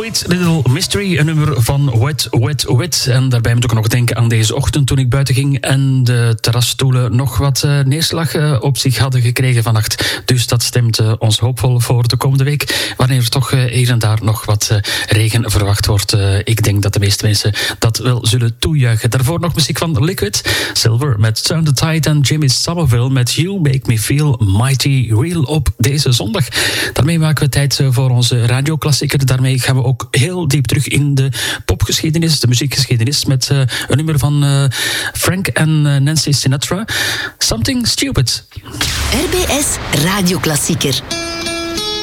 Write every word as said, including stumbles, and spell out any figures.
Sweet Little Mystery, een nummer van Wet, Wet, Wet. En daarbij moet ik nog denken aan deze ochtend toen ik buiten ging en de terrasstoelen nog wat uh, neerslag uh, op zich hadden gekregen vannacht. Dus dat stemt uh, ons hoopvol voor de komende week, wanneer er toch uh, hier en daar nog wat uh, regen verwacht wordt. Uh, ik denk dat de meeste mensen dat wel zullen toejuichen. Daarvoor nog muziek van Liquid, Silver met Turn the Tide en Jimmy Somerville met You Make Me Feel Mighty Real op deze zondag. Daarmee maken we tijd voor onze radioklassieker. Daarmee gaan we ook heel diep terug in de popgeschiedenis, de muziekgeschiedenis, met uh, een nummer van uh, Frank en uh, Nancy Sinatra, Something Stupid. R B S Radioklassieker.